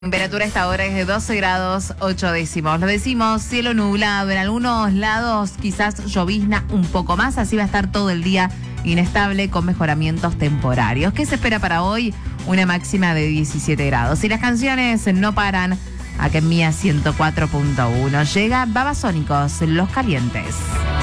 Temperatura a esta hora es de 12 grados 8 décimos. Lo decimos, cielo nublado, en algunos lados quizás llovizna un poco más, así va a estar todo el día inestable con mejoramientos temporarios. ¿Qué se espera para hoy? Una máxima de 17 grados. Y las canciones no paran, acá en Mía 104.1. Llega Babasónicos, Los Calientes.